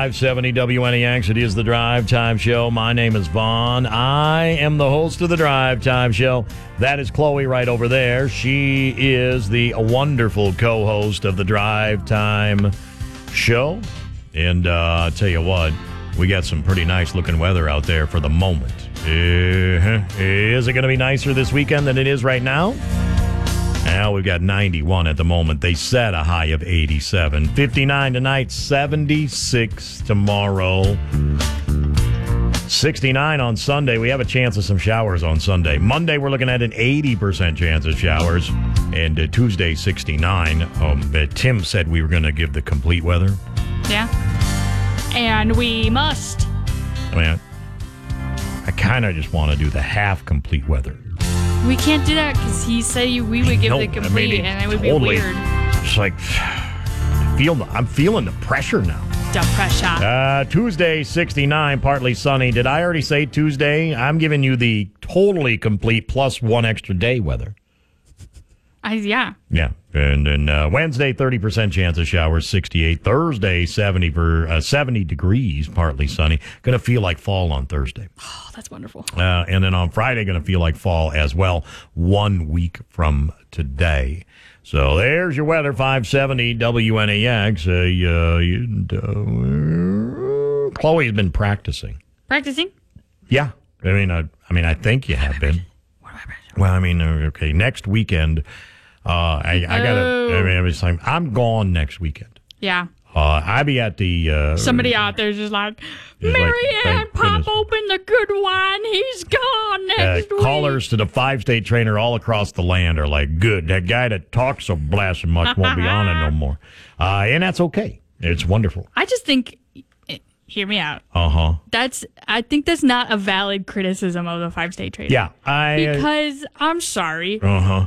570 WNEX. It is the Drive Time Show. My name is Vaughn. I am the host of the Drive Time Show. That is Chloe right over there. She is the wonderful co-host of the Drive Time Show. And I'll tell you what, we got some pretty nice looking weather out there for the moment. Is it going to be nicer this weekend than it is right now? Now we've got 91 at the moment. They set a high of 87. 59 tonight, 76 tomorrow. 69 on Sunday. We have a chance of some showers on Sunday. Monday, we're looking at an 80% chance of showers. And Tuesday, 69. Tim said we were going to give the complete weather. Yeah. And we must. I mean, I kind of just want to do the half complete weather. We can't do that because he said we would give the complete, and it would be weird. It's like, I'm feeling the pressure now. The pressure. Tuesday, 69, partly sunny. Did I already say Tuesday? I'm giving you the totally complete plus one extra day weather. Yeah. Yeah. And then Wednesday, 30% chance of showers, 68. Thursday, 70 degrees, partly sunny. Going to feel like fall on Thursday. Oh, that's wonderful. And then on Friday, going to feel like fall as well, 1 week from today. So there's your weather, 570 WNEX. Chloe's been practicing. Practicing? Yeah. I mean, I think you have been. What am I practicing? Well, I mean, okay, next weekend. I'm gone next weekend. Yeah. I'll be at the... Somebody out there's just like, Marianne, pop open the good wine. He's gone next week. Callers to the 5-state trainer all across the land are like, good. That guy that talks so blasting much won't be on it no more. And that's okay. It's wonderful. I just think... Hear me out. Uh-huh. I think that's not a valid criticism of the 5-state trainer. Yeah. Because, I'm sorry. Uh-huh.